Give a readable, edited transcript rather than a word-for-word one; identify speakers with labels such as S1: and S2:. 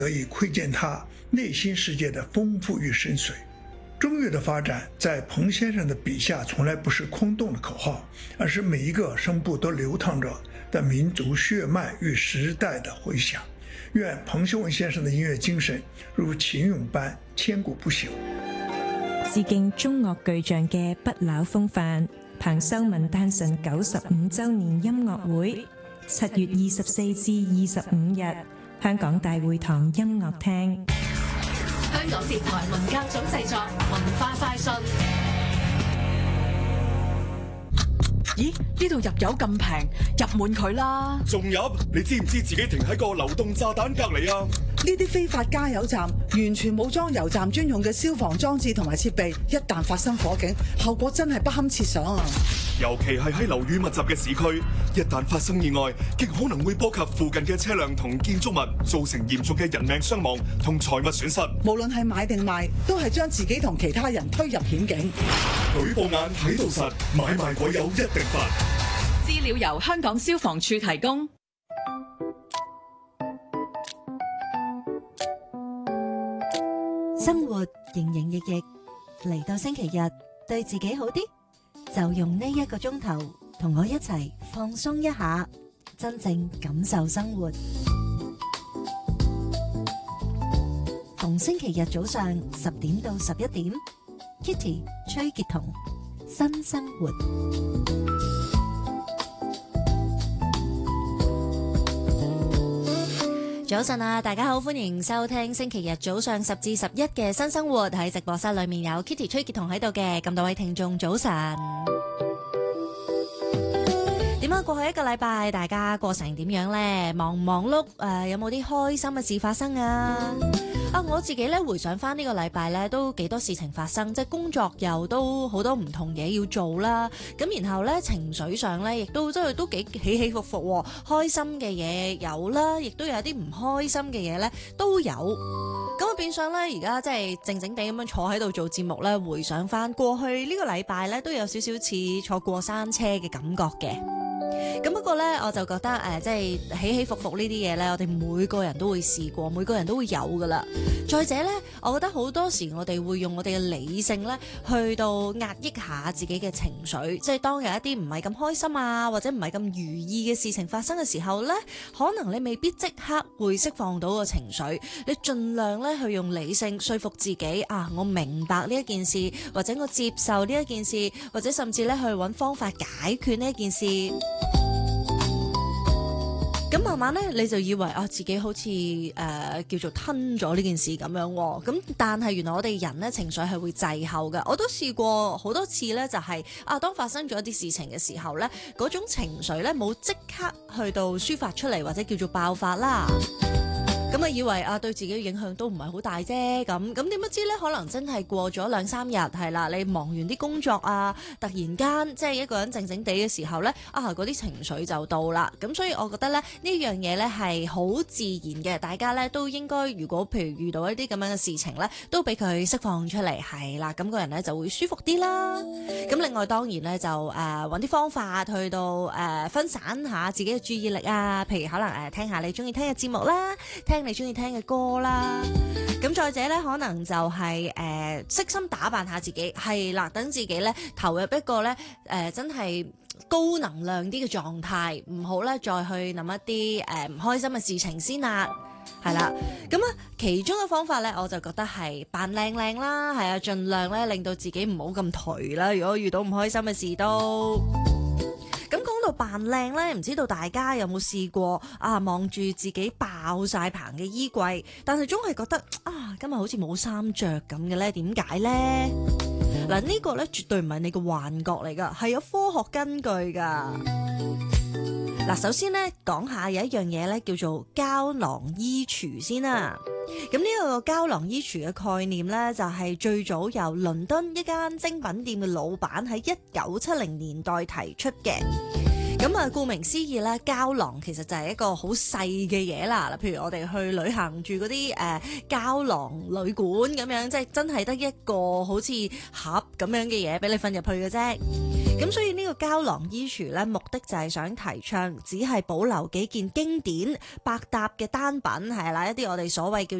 S1: 得以窥见他内心世界的丰富与深邃。中乐的发展在彭先生的笔下从来不是空洞的口号，而是每一个声部都流淌着的民族血脉与時代的回響。願彭秀文先生的音樂精神如秦俑般千古不朽。
S2: 致敬中樂巨匠嘅不朽風範，彭秀文誕辰95週年音樂會，7月24至25日，香港大會堂音樂廳。
S3: 香港電台文教組製作，文化快訊。
S4: 咦？呢度入油咁平，入滿佢啦！
S5: 仲入？你知唔知自己停喺個流動炸彈隔離啊？
S6: 呢啲非法加油站完全冇裝油站專用嘅消防裝置同埋設備，一旦發生火警，後果真係不堪設想啊！
S5: 尤其係喺樓宇密集嘅市區，一旦發生意外，極可能會波及附近嘅車輛同建築物，造成嚴重嘅人命傷亡同財物損失。
S6: 無論係買定賣，都係將自己同其他人推入險境。
S5: 舉報眼睇到實，買賣鬼友一定罰。
S4: 資料由香港消防處提供。
S7: 生活營營役役，嚟到星期日，對自己好啲，就用呢1個鐘頭同我一齊放鬆一下，真正感受生活。逢星期日早上10點到11點，Kitty 崔潔彤，新生活。早晨啊，大家好，歡迎收聽星期日早上10至11嘅新生活。喺直播室裏面有 Kitty 崔潔彤喺度嘅，咁多位聽眾早晨。點啊？過去一個禮拜大家過成點樣呢？忙唔忙碌？有冇啲開心嘅事發生啊？我自己咧回想翻呢個禮拜咧，都幾多事情發生，即係工作又都好多唔同嘢要做啦。咁然後咧情緒上咧，亦都真係都幾起起伏伏。開心嘅嘢有啦，亦都有啲唔開心嘅嘢咧都有。咁變相咧，而家即係靜靜地咁樣坐喺度做節目咧，回想翻過去呢個禮拜咧，都有少少似坐過山車嘅感覺嘅。咁不過咧，我就覺得即係起起伏伏呢啲嘢咧，我哋每個人都會試過，每個人都會有噶啦。再者咧，我覺得好多時我哋會用我哋嘅理性咧，去到壓抑下自己嘅情緒。即係當有一啲唔係咁開心啊，或者唔係咁如意嘅事情發生嘅時候咧，可能你未必即刻會釋放到個情緒。你盡量咧去用理性說服自己啊，我明白呢一件事，或者我接受呢一件事，或者甚至咧去揾方法解決呢一件事。咁慢慢咧，你就以為自己好似叫做吞咗呢件事咁樣喎。咁但係原來我哋人咧情緒係會滯後嘅。我都試過好多次咧，就係當發生咗一啲事情嘅時候咧，嗰種情緒咧冇即刻去到抒發出嚟，或者叫做爆發啦。咁以為對自己嘅影響都唔係好大啫，咁點不知咧？可能真係過咗2-3日，係啦，你忙完啲工作突然間即係一個人靜靜地嘅時候咧，嗰啲情緒就到啦。咁所以我覺得咧，呢樣嘢咧係好自然嘅，大家咧都應該，如果譬如遇到一啲咁樣嘅事情咧，都俾佢釋放出嚟，係啦，咁個人咧就會舒服啲啦。咁另外當然咧就揾啲方法去到分散下自己嘅注意力啊，譬如可能聽下你中意聽嘅節目啦，聽你中意聽嘅歌啦，咁再者咧，可能就係悉心打扮下自己，係啦，等自己咧投入一個咧真係高能量啲嘅狀態，唔好咧再去諗一啲唔開心嘅事情先啦，係啦。咁其中嘅方法咧，我就覺得係扮靚靚啦，係啊，盡量咧令到自己唔好咁頹啦。如果遇到唔開心嘅事都。咁講到扮靚咧，唔知道大家有冇試過望住自己爆晒棚嘅衣櫃，但係總係覺得今日好似冇衫着咁嘅咧？點解咧？嗱，呢個咧絕對唔係你嘅幻覺嚟噶，係有科學根據噶。嗱，首先咧講下有一樣嘢咧叫做膠囊衣櫥先啦。咁呢個膠囊衣櫥嘅概念咧，就係最早由倫敦一間精品店嘅老闆喺1970年代提出嘅。 咁啊，顧名思義咧，膠囊其實就係一個好細嘅嘢啦。譬如我哋去旅行住嗰啲膠囊旅館咁樣，即係真係得一個好似盒咁樣嘅嘢俾你瞓入去嘅啫。咁所以呢個膠囊衣櫥咧，目的就係想提倡，只係保留幾件經典百搭嘅單品，係啦，一啲我哋所謂叫